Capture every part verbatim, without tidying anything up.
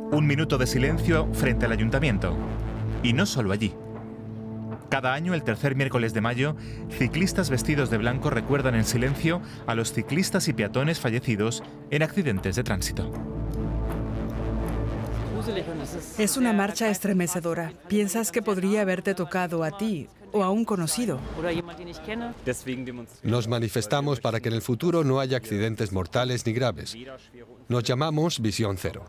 Un minuto de silencio frente al ayuntamiento. Y no solo allí. Cada año, el tercer miércoles de mayo, ciclistas vestidos de blanco recuerdan en silencio a los ciclistas y peatones fallecidos en accidentes de tránsito. Es una marcha estremecedora. Piensas que podría haberte tocado a ti o a un conocido. Nos manifestamos para que en el futuro no haya accidentes mortales ni graves. Nos llamamos Visión Cero.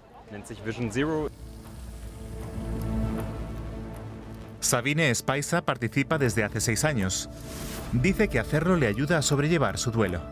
Sabine Espaisa participa desde hace seis años. Dice que hacerlo le ayuda a sobrellevar su duelo.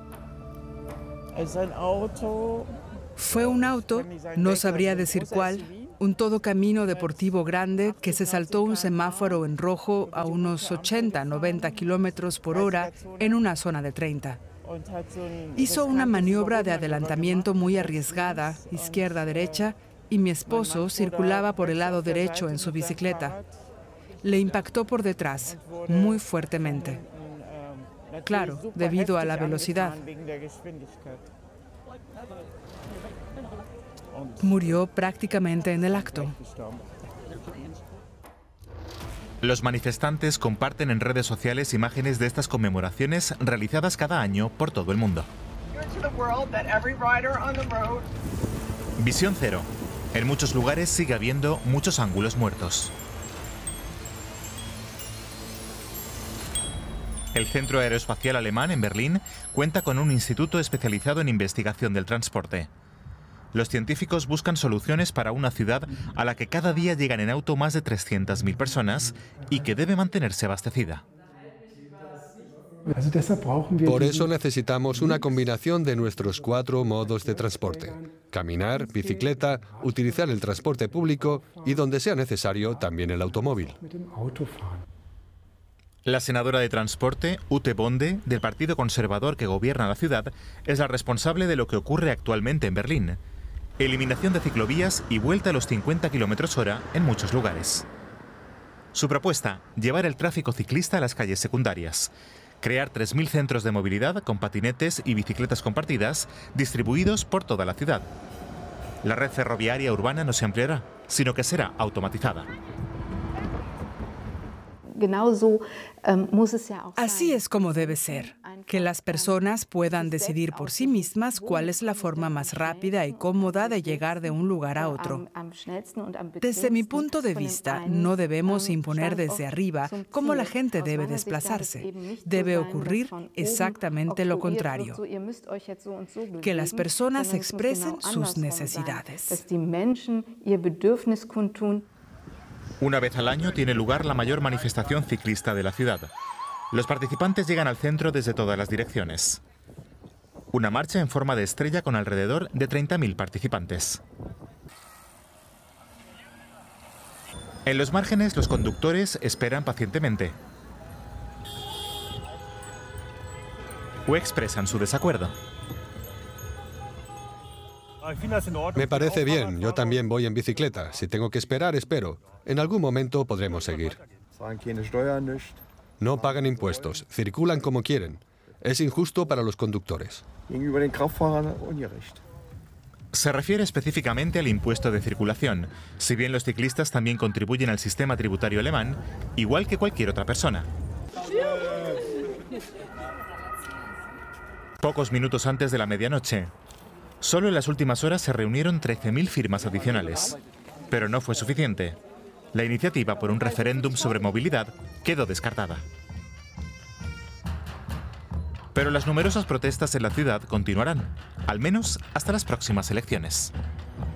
Fue un auto, no sabría decir cuál, un todo camino deportivo grande que se saltó un semáforo en rojo a unos ochenta, noventa kilómetros por hora en una zona de treinta. Hizo una maniobra de adelantamiento muy arriesgada, izquierda-derecha, y mi esposo circulaba por el lado derecho en su bicicleta. Le impactó por detrás, muy fuertemente. Claro, debido a la velocidad. Murió prácticamente en el acto. Los manifestantes comparten en redes sociales imágenes de estas conmemoraciones realizadas cada año por todo el mundo. Visión Cero. En muchos lugares sigue habiendo muchos ángulos muertos. El Centro Aeroespacial Alemán en Berlín cuenta con un instituto especializado en investigación del transporte. Los científicos buscan soluciones para una ciudad a la que cada día llegan en auto más de trescientas mil personas y que debe mantenerse abastecida. Por eso necesitamos una combinación de nuestros cuatro modos de transporte: caminar, bicicleta, utilizar el transporte público y, donde sea necesario, también el automóvil. La senadora de Transporte, Ute Bonde, del Partido Conservador que gobierna la ciudad, es la responsable de lo que ocurre actualmente en Berlín. Eliminación de ciclovías y vuelta a los cincuenta kilómetros hora en muchos lugares. Su propuesta, llevar el tráfico ciclista a las calles secundarias. Crear tres mil centros de movilidad con patinetes y bicicletas compartidas distribuidos por toda la ciudad. La red ferroviaria urbana no se ampliará, sino que será automatizada. Así es como debe ser, que las personas puedan decidir por sí mismas cuál es la forma más rápida y cómoda de llegar de un lugar a otro. Desde mi punto de vista, no debemos imponer desde arriba cómo la gente debe desplazarse. Debe ocurrir exactamente lo contrario, que las personas expresen sus necesidades. Una vez al año tiene lugar la mayor manifestación ciclista de la ciudad. Los participantes llegan al centro desde todas las direcciones. Una marcha en forma de estrella con alrededor de treinta mil participantes. En los márgenes, los conductores esperan pacientemente. O expresan su desacuerdo. Me parece bien, yo también voy en bicicleta. Si tengo que esperar, espero. En algún momento podremos seguir. No pagan impuestos, circulan como quieren. Es injusto para los conductores. Se refiere específicamente al impuesto de circulación, si bien los ciclistas también contribuyen al sistema tributario alemán, igual que cualquier otra persona. Pocos minutos antes de la medianoche, solo en las últimas horas se reunieron trece mil firmas adicionales. Pero no fue suficiente. La iniciativa por un referéndum sobre movilidad quedó descartada. Pero las numerosas protestas en la ciudad continuarán, al menos hasta las próximas elecciones.